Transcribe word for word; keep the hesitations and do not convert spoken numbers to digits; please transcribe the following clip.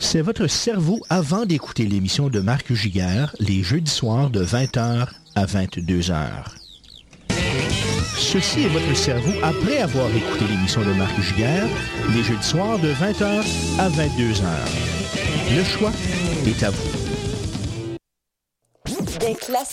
C'est votre cerveau avant d'écouter l'émission de Marc Giguère les jeudis soirs de vingt heures à vingt-deux heures. Ceci est votre cerveau après avoir écouté l'émission de Marc Giguère les jeudis soirs de vingt heures à vingt-deux heures. Le choix est à vous. Des classiques